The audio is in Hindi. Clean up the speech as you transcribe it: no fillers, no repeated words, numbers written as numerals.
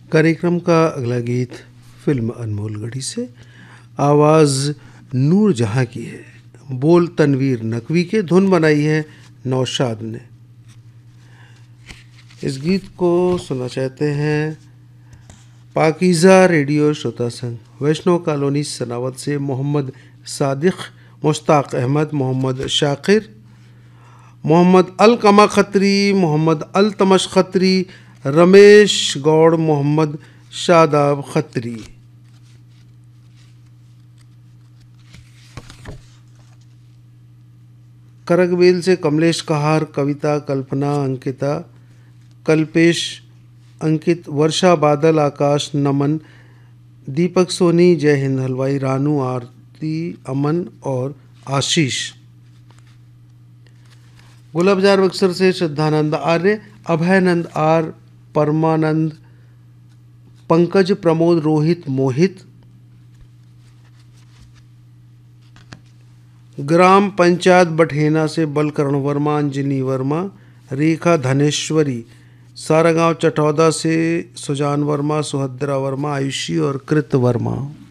कार्यक्रम का अगला गीत फिल्म अनमोल गढ़ी से, आवाज़ नूर जहाँ की है, बोल तनवीर नकवी के, धुन बनाई है नौशाद ने। इस गीत को सुनना चाहते हैं पाकीज़ा रेडियो श्रोता संघ, वैष्णो कॉलोनी सनावत से मोहम्मद सादिक, मुश्ताक अहमद, मोहम्मद शाकिर, मोहम्मद अल कमा खत्री, मोहम्मद अल तमश खत्री, रमेश गौड़, मोहम्मद शादाब खत्री। करगबेल से कमलेश कहार, कविता, कल्पना, अंकिता, कल्पेश, अंकित, वर्षा, बादल, आकाश, नमन, दीपक सोनी, जय हिंद हलवाई, रानू, आरती, अमन और आशीष। गुलाबजार बक्सर से श्रद्धानंद आर्य, अभयानंद आर, परमानंद, पंकज, प्रमोद, रोहित, मोहित। ग्राम पंचायत बठेना से बलकर्ण वर्मा, अंजनी वर्मा, रेखा धनेश्वरी, सारागांव चटौदा से सुजान वर्मा, सुभद्रा वर्मा, आयुषी और कृत वर्मा।